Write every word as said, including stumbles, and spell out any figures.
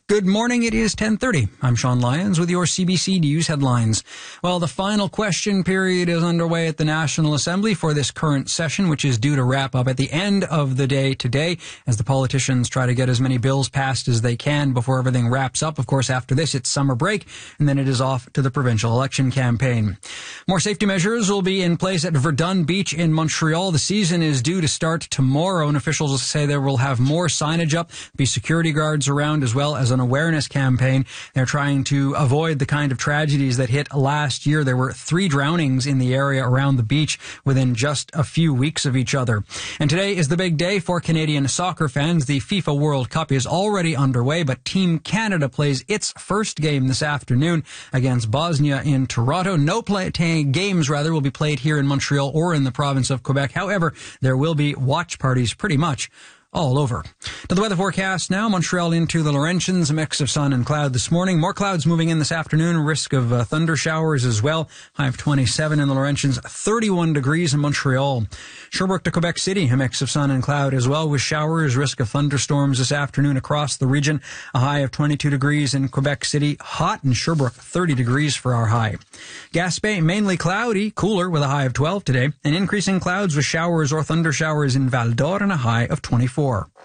Good morning. It is ten thirty. I'm Sean Lyons with your C B C News headlines. Well, the final question period is underway at the National Assembly for this current session, which is due to wrap up at the end of the day today as the politicians try to get as many bills passed as they can before everything wraps up. Of course, after this, it's summer break, and then it is off to the provincial election campaign. More safety measures will be in place at Verdun Beach in Montreal. The season is due to start tomorrow, and officials say there will have more signage up, be security guards around, as well as an awareness campaign. They're trying to avoid the kind of tragedies that hit last year. There were three drownings in the area around the beach within just a few weeks of each other. And today is the big day for Canadian soccer fans. The FIFA World Cup is already underway, but Team Canada plays its first game this afternoon against Bosnia in Toronto. No play, t- games rather will be played here in Montreal or in the province of Quebec. However, there will be watch parties pretty much all over. To the weather forecast now. Montreal into the Laurentians, a mix of sun and cloud this morning. More clouds moving in this afternoon. Risk of uh, thunder showers as well. High of twenty-seven in the Laurentians, thirty-one degrees in Montreal. Sherbrooke to Quebec City, a mix of sun and cloud as well with showers. Risk of thunderstorms this afternoon across the region. A high of twenty-two degrees in Quebec City. Hot in Sherbrooke, thirty degrees for our high. Gaspé, mainly cloudy, cooler with a high of twelve today. And increasing clouds with showers or thunder showers in Val d'Or and a high of twenty-four.